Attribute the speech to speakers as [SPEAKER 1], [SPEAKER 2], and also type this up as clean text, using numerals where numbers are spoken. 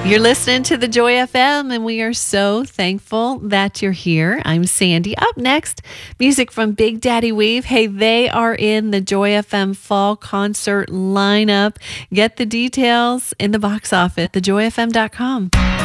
[SPEAKER 1] You're listening to the Joy FM, and we are so thankful that you're here. I'm Sandy. Up next, music from Big Daddy Weave. Hey, they are in the Joy FM fall concert lineup. Get the details in the box office at thejoyfm.com.